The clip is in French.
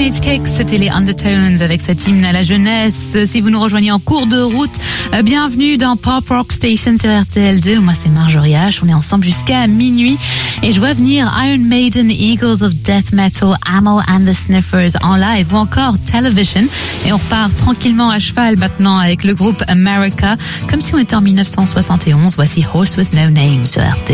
Teenage Cakes, c'était les Undertones avec cet hymne à la jeunesse. Si vous nous rejoignez en cours de route, bienvenue dans Pop Rock Station sur RTL2. Moi, c'est Marjorie H. On est ensemble jusqu'à minuit. Et je vois venir Iron Maiden, Eagles of Death Metal, Amyl and the Sniffers en live ou encore Television. Et on repart tranquillement à cheval maintenant avec le groupe America. Comme si on était en 1971. Voici Horse with No Name sur RTL.